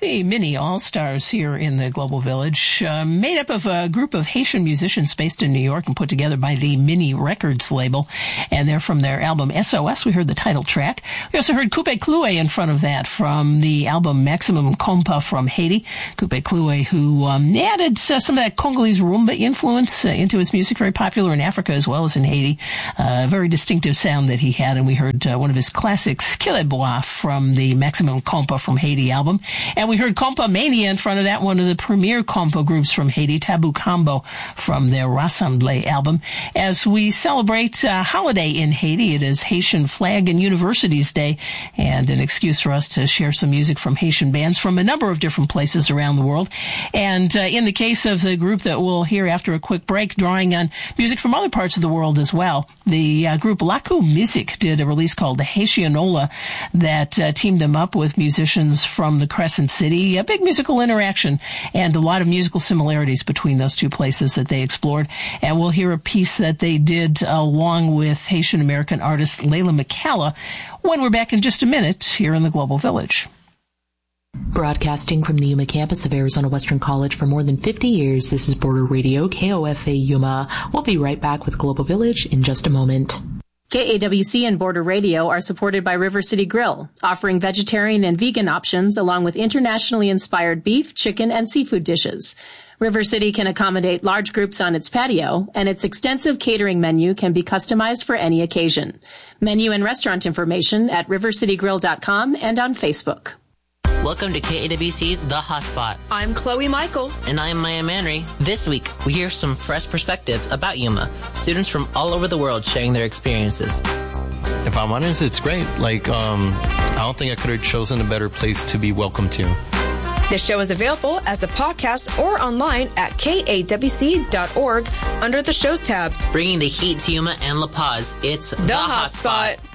The Mini All-Stars here in the Global Village, made up of a group of Haitian musicians based in New York and put together by the Mini Records label. And they're from their album SOS. We heard the title track. We also heard Coupe Cloué in front of that from the album Maximum Compa from Haiti. Coupe Cloué, who added some of that Congolese rumba influence into his music, very popular in Africa as well as in Haiti. A very distinctive sound that he had. And we heard one of his classics, Kilebois, from the Maximum Compa from Haiti album. And we heard Compa Mania in front of that, one of the premier compa groups from Haiti, Tabou Combo, from their Rassemblé album. As we celebrate a holiday in Haiti, it is Haitian Flag and Universities Day, and an excuse for us to share some music from Haitian bands from a number of different places around the world. And in the case of the group that we'll hear after a quick break, drawing on music from other parts of the world as well, the group Laku Music did a release called the Haitianola that teamed them up with musicians from the Crescent City, a big musical interaction and a lot of musical similarities between those two places that they explored. And we'll hear a piece that they did along with Haitian-American artist Layla McCalla when we're back in just a minute here in the Global Village. Broadcasting from the Yuma campus of Arizona Western College for more than 50 years, this is Border Radio, KOFA Yuma. We'll be right back with Global Village in just a moment. KAWC and Border Radio are supported by River City Grill, offering vegetarian and vegan options along with internationally inspired beef, chicken, and seafood dishes. River City can accommodate large groups on its patio, and its extensive catering menu can be customized for any occasion. Menu and restaurant information at rivercitygrill.com and on Facebook. Welcome to KAWC's The Hotspot. I'm Chloe Michael. And I'm Maya Manry. This week, we hear some fresh perspectives about Yuma. Students from all over the world sharing their experiences. If I'm honest, it's great. I don't think I could have chosen a better place to be welcome to. The show is available as a podcast or online at kawc.org under the Shows tab. Bringing the heat to Yuma and La Paz, it's The Hotspot.